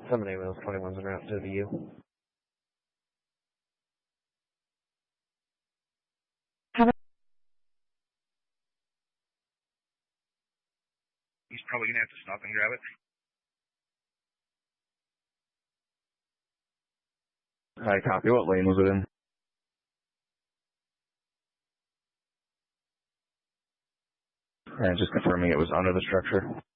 Somebody with 21's en route to the U. He's probably going to have to stop and grab it. I copy. What lane was it in? And just confirming it was under the structure.